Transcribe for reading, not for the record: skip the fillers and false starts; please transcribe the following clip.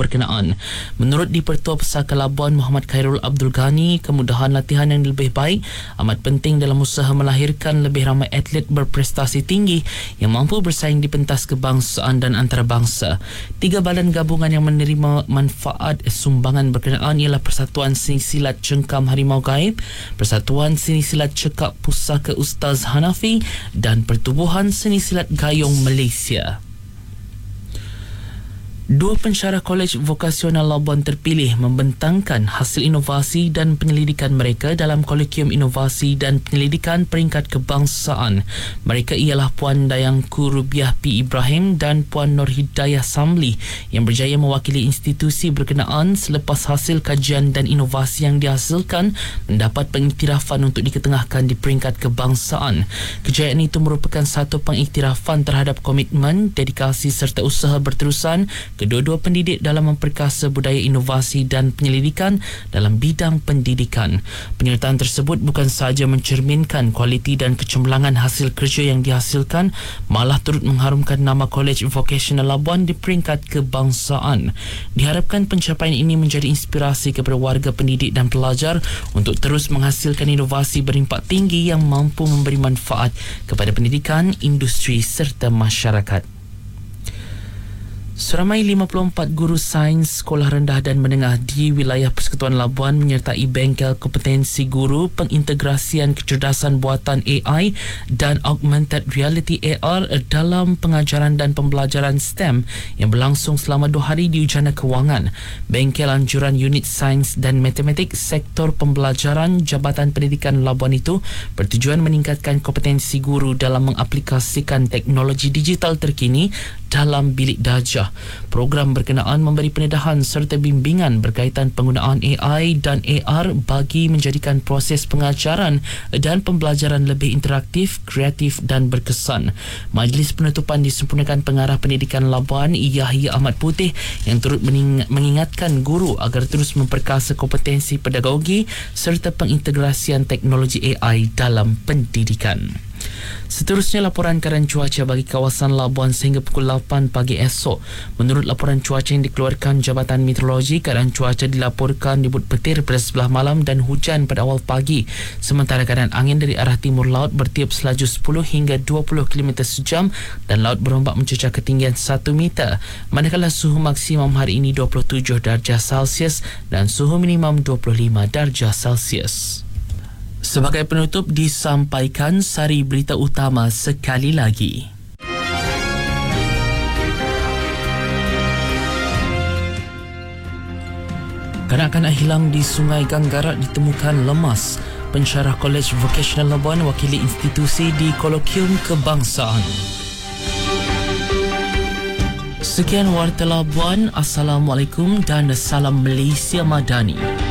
berkenaan. Menurut Dipertua Pesaka Labuan Muhammad Khairul Abdul Ghani, kemudahan latihan yang lebih baik amat penting dalam usaha melahirkan lebih ramai atlet berprestasi tinggi yang mampu bersaing di pentas kebangsaan dan antarabangsa. 3 badan gabungan yang menerima manfaat sumbangan berkenaan ialah Persatuan Seni Silat Cengkam Harimau Gaib, Persatuan Seni Silat Cekap Pusaka Ustaz Hanafi dan Pertubuhan Seni Silat Gayong Malaysia. 2 pensyarah Kolej Vokasional Labuan terpilih membentangkan hasil inovasi dan penyelidikan mereka dalam Kolekium Inovasi dan Penyelidikan Peringkat Kebangsaan. Mereka ialah Puan Dayangku Rubiah P. Ibrahim dan Puan Nur Hidayah Samli yang berjaya mewakili institusi berkenaan selepas hasil kajian dan inovasi yang dihasilkan mendapat pengiktirafan untuk diketengahkan di peringkat kebangsaan. Kejayaan itu merupakan satu pengiktirafan terhadap komitmen, dedikasi serta usaha berterusan kedua-dua pendidik dalam memperkasa budaya inovasi dan penyelidikan dalam bidang pendidikan. Penyertaan tersebut bukan sahaja mencerminkan kualiti dan kecemerlangan hasil kerja yang dihasilkan, malah turut mengharumkan nama Kolej Vokasional Labuan di peringkat kebangsaan. Diharapkan pencapaian ini menjadi inspirasi kepada warga pendidik dan pelajar untuk terus menghasilkan inovasi berimpak tinggi yang mampu memberi manfaat kepada pendidikan, industri serta masyarakat. Seramai 54 guru sains sekolah rendah dan menengah di wilayah Persekutuan Labuan menyertai bengkel kompetensi guru pengintegrasian kecerdasan buatan AI dan augmented reality AR dalam pengajaran dan pembelajaran STEM yang berlangsung selama 2 hari di Ujana Kewangan. Bengkel anjuran unit sains dan matematik sektor pembelajaran Jabatan Pendidikan Labuan itu bertujuan meningkatkan kompetensi guru dalam mengaplikasikan teknologi digital terkini dalam bilik darjah. Program berkenaan memberi pendedahan serta bimbingan berkaitan penggunaan AI dan AR bagi menjadikan proses pengajaran dan pembelajaran lebih interaktif, kreatif dan berkesan. Majlis penutupan disempurnakan Pengarah Pendidikan Labuan Yahya Ahmad Putih yang turut mengingatkan guru agar terus memperkasa kompetensi pedagogi serta pengintegrasian teknologi AI dalam pendidikan. Seterusnya, laporan keadaan cuaca bagi kawasan Labuan sehingga pukul 8 pagi esok. Menurut laporan cuaca yang dikeluarkan Jabatan Meteorologi, keadaan cuaca dilaporkan dibut petir pada sebelah malam dan hujan pada awal pagi. Sementara keadaan angin dari arah timur laut bertiup selaju 10 hingga 20 km sejam dan laut berombak mencecah ketinggian 1 meter. Manakala suhu maksimum hari ini 27 darjah Celsius dan suhu minimum 25 darjah Celsius. Sebagai penutup, disampaikan sari berita utama sekali lagi. Kanak-kanak hilang di Sungai Ganggarat ditemukan lemas. Pensyarah Kolej Vokasional Labuan wakili institusi di Kolekium Kebangsaan. Sekian Warta Labuan. Assalamualaikum dan salam Malaysia Madani.